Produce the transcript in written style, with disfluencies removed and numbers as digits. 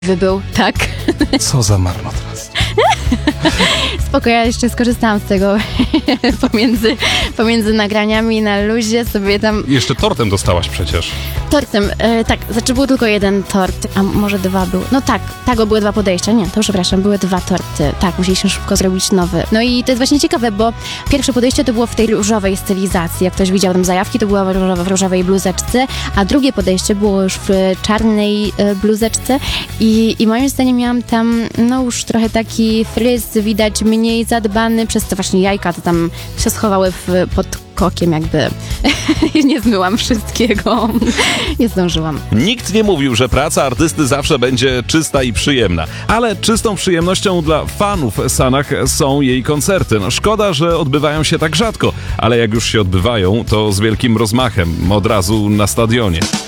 Był, tak. Co za marnotrawstwo. Spoko, ja jeszcze skorzystałam z tego pomiędzy nagraniami na luzie sobie tam Jeszcze tortem dostałaś przecież. tortem, tak, znaczy był tylko jeden tort, a może dwa był. No tak, były dwa podejścia, nie, to przepraszam, były dwa torty, tak, musieliśmy szybko zrobić nowy. No i to jest właśnie ciekawe, bo pierwsze podejście to było w tej różowej stylizacji, jak ktoś widział tam zajawki, to była w różowej bluzeczce, a drugie podejście było już w czarnej bluzeczce i moim zdaniem miałam tam, no już trochę taki fryz, widać mniej zadbany, przez to właśnie jajka to tam się schowały pod kokiem jakby. Nie zmyłam wszystkiego. Nie zdążyłam. Nikt nie mówił, że praca artysty zawsze będzie czysta i przyjemna. Ale czystą przyjemnością dla fanów Sanach są jej koncerty. No, szkoda, że odbywają się tak rzadko, ale jak już się odbywają, to z wielkim rozmachem, od razu na stadionie.